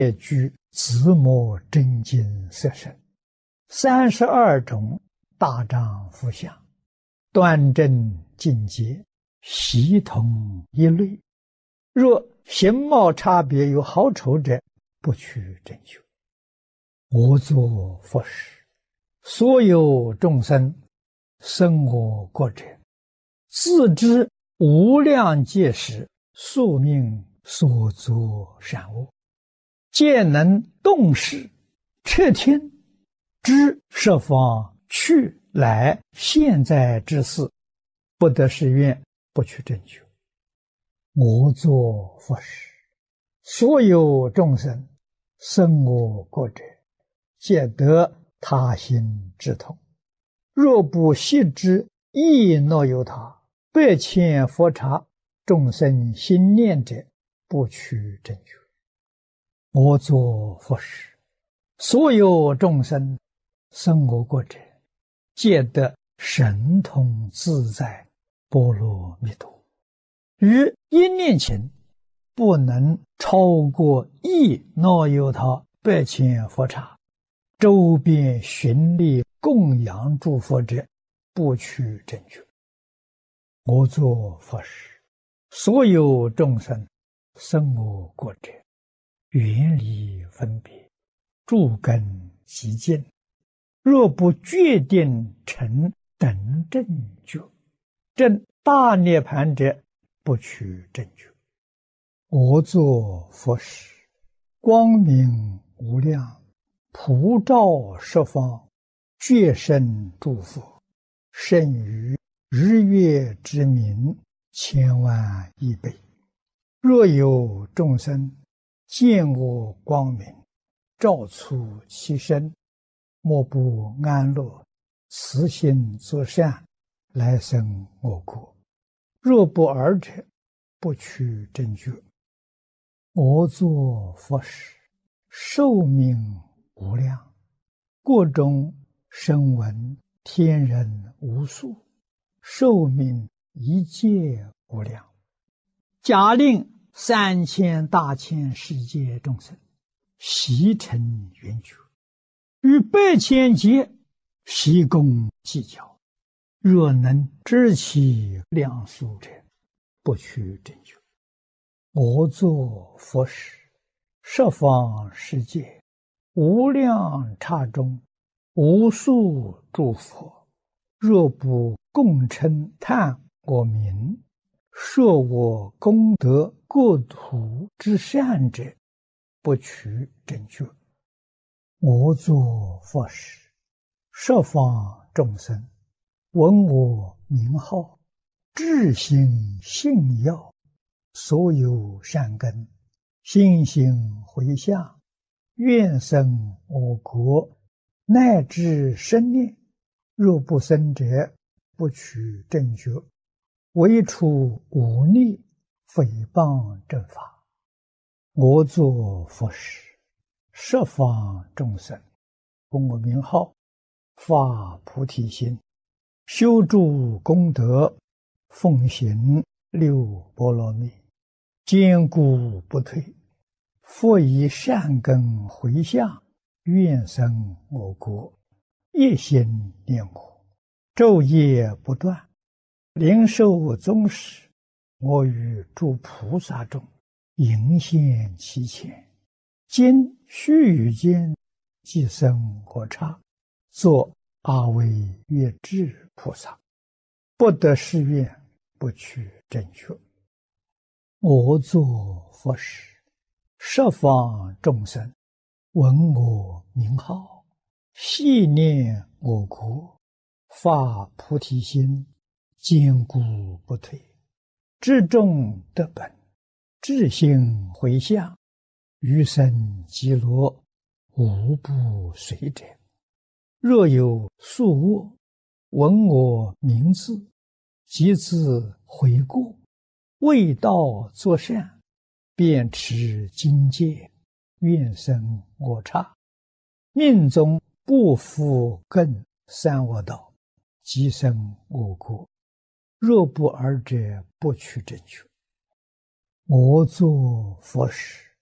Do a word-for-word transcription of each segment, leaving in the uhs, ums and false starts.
列举子母真经色身，三十二种大丈夫相，端正境界，悉同一类。若形貌差别有好丑者，不取正修。我作佛时，所有众生生我国者，自知无量劫时宿命所作善恶，皆能动识彻听，知十方去来现在之事，不得誓愿，不取正修。我作佛时，所有众生生我国者，皆得他心之通。若不悉知亦若有他，百千佛刹众生心念者，不取正修。我作佛时，所有众生生我国者，皆得神通自在波罗蜜多。于一念前，不能超过一若有他百千佛刹，周边寻力供养诸佛者，不取正觉。我作佛时，所有众生生我国者，远离分别，诸根极净。若不决定成等正觉，证大涅盘者，不取正觉。我作佛时，光明无量，普照十方，觉胜诸佛，胜于日月之明千万亿倍。若有众生见我光明，照出其身，莫不安乐，慈心作善，来生我国。若不尔者，不取正觉。我作佛时，寿命无量，国中声闻天人无数，寿命一切无量。假令三千大千世界众生悉成圆觉，与百千劫悉共计较。若能知其量数者，不取正觉。我作佛时，十方世界无量刹中，无数诸佛，若不共称叹我名，说我功德国土之善者，不取正觉。我作佛时，十方众生闻我名号，至心信要，所有善根心行回向，愿生我国，乃至生念。若不生者，不取正觉。唯除忤逆诽谤正法。我作佛时，十方众生闻我名号，发菩提心，修诸功德，奉行六波罗蜜，坚固不退。复以善根回向，愿生我国，一心念我，昼夜不断，灵受宗室。我与诸菩萨中，迎现其前。今须臾间，即生我刹，作阿惟越致菩萨，不得誓愿，不取正觉。我作佛时，十方众生闻我名号，系念我国，发菩提心，坚固不退。至众得本，至心回向，余生极乐，无不随者。若有宿恶，闻我名字，即自悔过，为道作善，便持精戒，愿生我刹。命中不复更三恶道，即生我国。若不尔者，不取正觉。我作佛时，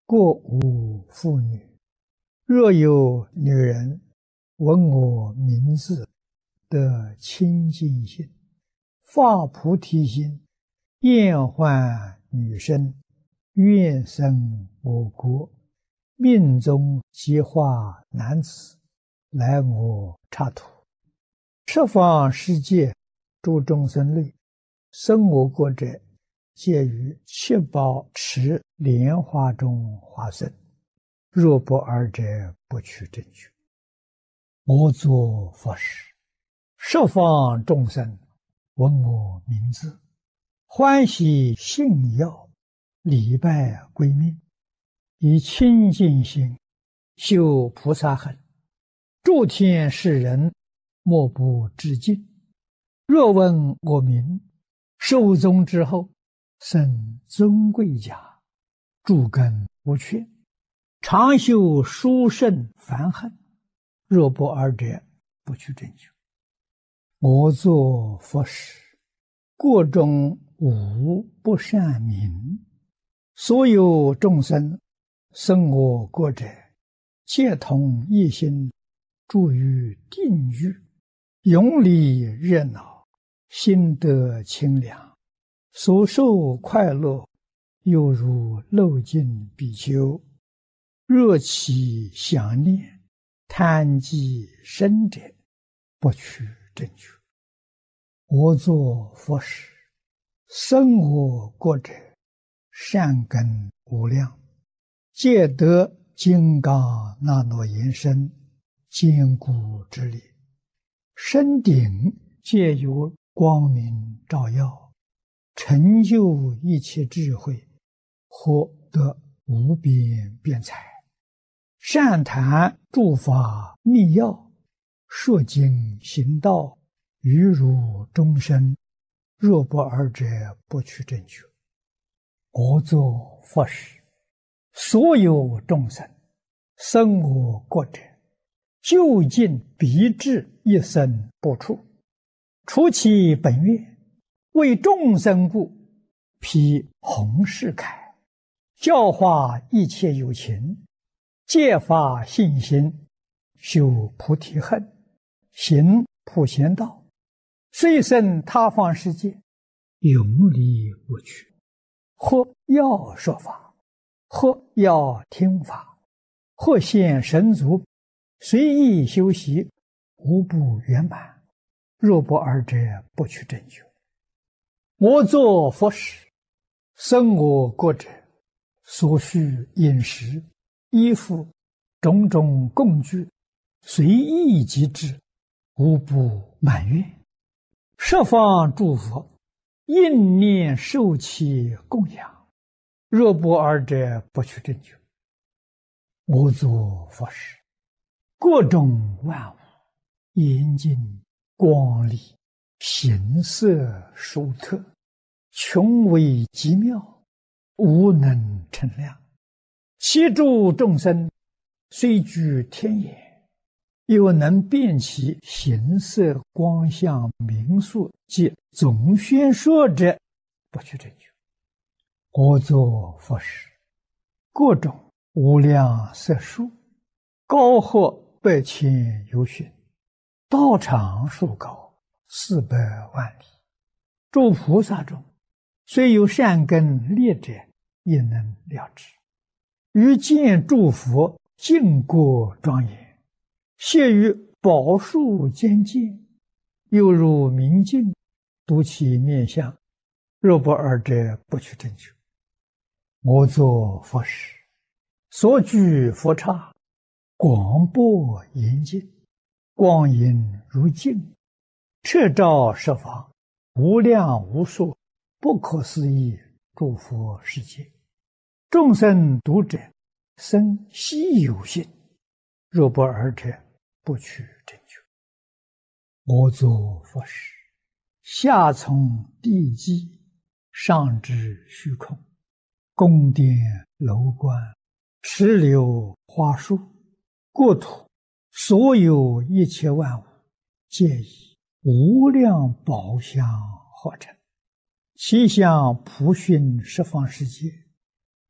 过无妇女，若有女人闻我名字，得清净心，发菩提心，厌患女身，愿生我国，命中即化男子，来我刹土。十方世界诸众生类，生我国者，皆于七宝池莲花中化身。若不尔者，不取正觉。我作佛时，十方众生闻我名字，欢喜信要，礼拜归命，以清净心修菩萨行，诸天世人莫不致敬。若闻我名，寿终之后，生尊贵家，诸根无缺，常修殊胜梵行。若不尔者，不取正觉。我作佛时，国中无不善名，所有众生生我国者，皆同一心，住于定狱，永离热闹，心得清凉，所受快乐，犹如漏尽比丘。若其想念，贪忌生者，不取正觉。我作佛时，生我国者，善根无量，皆得金刚那罗延身，坚固之力，身顶皆有光明照耀，成就一切智慧，获得无边辩才，善谈诸法密要，说经行道，于如终身。若不尔者，不取正觉。我作佛时，所有众生生我国者，究竟必至一生不出，除其本愿，为众生故，披弘誓铠，教化一切有情，戒发信心，修菩提恨，行普贤道，虽生他方世界，永离无趣。或要说法，或要听法，或现神足，随意修习，无不圆满。若不尔者，不取正觉。我作佛时，生我国者，所需饮食、衣服、种种供具，随意即至，无不满愿。十方诸佛应念受其供养，若不尔者，不取正觉。我作佛时，各种万物严净光丽，形色殊特，穷微极妙，无能称量。其诸众生虽居天眼，又能辨其形色光相名数及总宣说者，不取正觉。我作佛时，各种无量色数，高或百千由旬，道场数高，四百万里。诸菩萨中，虽有善根劣者，也能了知。于见诸佛净国庄严，谢于宝树间见，犹如明镜，睹其面相。若不尔者，不取正觉。我作佛时，所居佛刹，广博严净，光影如镜，彻照十方，无量无数，不可思议诸佛世界。众生读者，生希有信。若不尔者，不取正觉。我作佛时，下从地基，上至虚空，宫殿楼观，池流花树，国土所有一切万物，皆以无量宝相合成，其相普熏十方世界，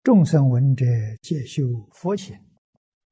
众生闻者皆修佛行。